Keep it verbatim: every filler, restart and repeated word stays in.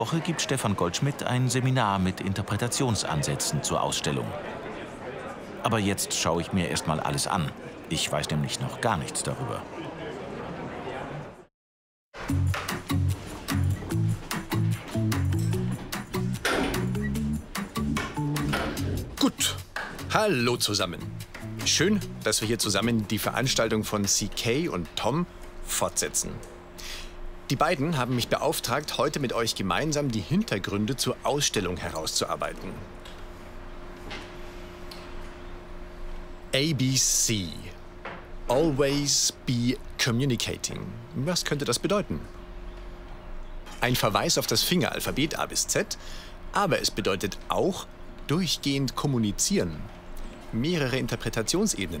Woche gibt Stefan Goldschmidt ein Seminar mit Interpretationsansätzen zur Ausstellung. Aber jetzt schaue ich mir erst mal alles an. Ich weiß nämlich noch gar nichts darüber. Gut, hallo zusammen. Schön, dass wir hier zusammen die Veranstaltung von C K und Tom fortsetzen. Die beiden haben mich beauftragt, heute mit euch gemeinsam die Hintergründe zur Ausstellung herauszuarbeiten. A B C. Always be communicating. Was könnte das bedeuten? Ein Verweis auf das Fingeralphabet A bis Z, aber es bedeutet auch durchgehend kommunizieren. Mehrere Interpretationsebenen